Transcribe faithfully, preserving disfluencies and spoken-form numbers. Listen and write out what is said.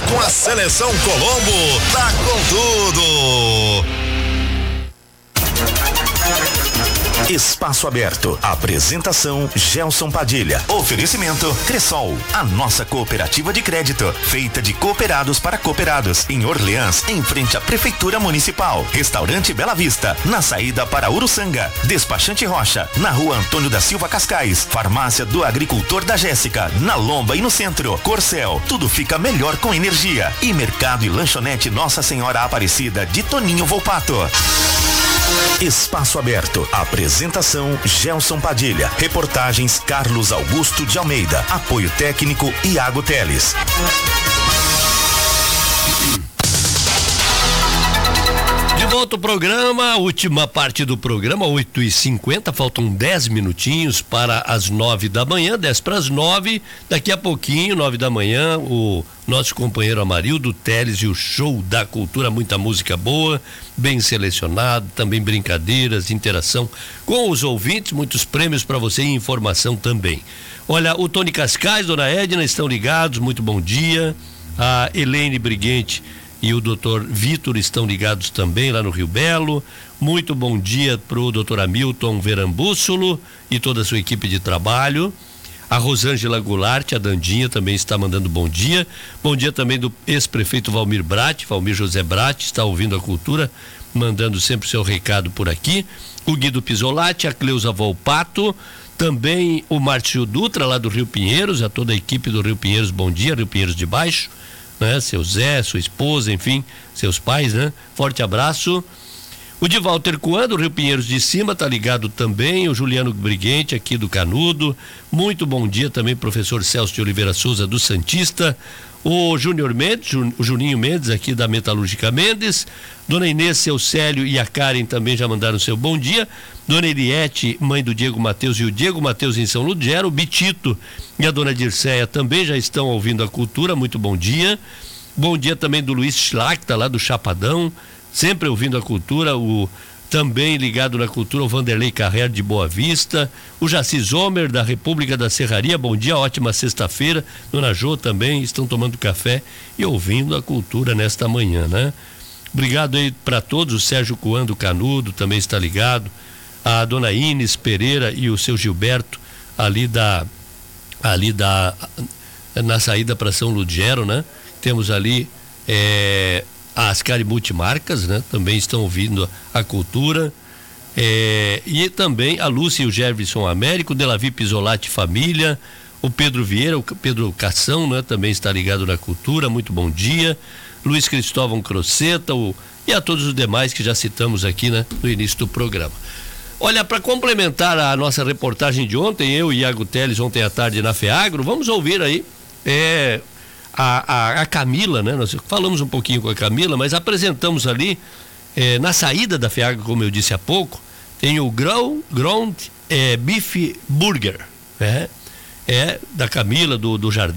com a Seleção Colombo. Tá com tudo. Espaço Aberto. Apresentação Gelson Padilha. Oferecimento Cressol, a nossa cooperativa de crédito, feita de cooperados para cooperados, em Orleans, em frente à Prefeitura Municipal. Restaurante Bela Vista, na saída para Uruçanga. Despachante Rocha, na rua Antônio da Silva Cascais. Farmácia do Agricultor da Jéssica, na Lomba e no centro. Corcel, tudo fica melhor com energia. E Mercado e Lanchonete Nossa Senhora Aparecida, de Toninho Volpato. Espaço Aberto. Apresentação Gelson Padilha. Reportagens Carlos Augusto de Almeida. Apoio técnico Iago Teles. De volta ao programa, última parte do programa, oito e cinquenta, faltam dez minutinhos para as nove da manhã, dez para as nove. Daqui a pouquinho, nove da manhã, o nosso companheiro Amarildo Teles e o Show da Cultura, muita música boa, bem selecionado, também brincadeiras, interação com os ouvintes, muitos prêmios para você e informação também. Olha, o Tony Cascais, Dona Edna estão ligados, muito bom dia. A Helene Briguente e o doutor Vitor estão ligados também lá no Rio Belo. Muito bom dia para o doutor Hamilton Verambússulo e toda a sua equipe de trabalho. A Rosângela Goulart, a Dandinha, também está mandando bom dia. Bom dia também do ex-prefeito Valmir Brat, Valmir José Brat, está ouvindo a cultura, mandando sempre o seu recado por aqui. O Guido Pisolati, a Cleusa Volpato, também o Márcio Dutra, lá do Rio Pinheiros, a toda a equipe do Rio Pinheiros, bom dia, Rio Pinheiros de Baixo, né? Seu Zé, sua esposa, enfim, seus pais, né? Forte abraço. O de Walter Coan, do Rio Pinheiros de Cima, tá ligado também. O Juliano Briguente, aqui do Canudo. Muito bom dia também, professor Celso de Oliveira Souza, do Santista. O Júnior Mendes, o Juninho Mendes, aqui da Metalúrgica Mendes. Dona Inês, seu Célio e a Karen também já mandaram seu bom dia. Dona Eliette, mãe do Diego Mateus e o Diego Mateus em São Ludgero. O Bitito e a Dona Dirceia também já estão ouvindo a cultura, muito bom dia. Bom dia também do Luiz Schlachta, lá do Chapadão, sempre ouvindo a cultura. O também ligado na cultura, o Vanderlei Carrer de Boa Vista. O Jaci Zomer, da República da Serraria, bom dia, ótima sexta-feira. Dona Jô também estão tomando café e ouvindo a cultura nesta manhã, né? Obrigado aí para todos. O Sérgio Coan do Canudo também está ligado. A Dona Inês Pereira e o seu Gilberto ali da ali da na saída para São Ludgero, né? Temos ali é, a Ascari Multimarcas, né? Também estão ouvindo a cultura. É, e também a Lúcia e o Jefferson Américo, Delavi Pisolati Família, o Pedro Vieira, o Pedro Cação, né? Também está ligado na cultura, muito bom dia. Luiz Cristóvão Croceta, o, e a todos os demais que já citamos aqui, né? No início do programa. Olha, para complementar a nossa reportagem de ontem, eu e Iago Teles, ontem à tarde na FEAGRO, vamos ouvir aí é, a, a, a Camila, né? Nós falamos um pouquinho com a Camila, mas apresentamos ali, é, na saída da FEAGRO, como eu disse há pouco, tem o Ground, ground é, Beef Burger, né? É da Camila, do, do Jardim.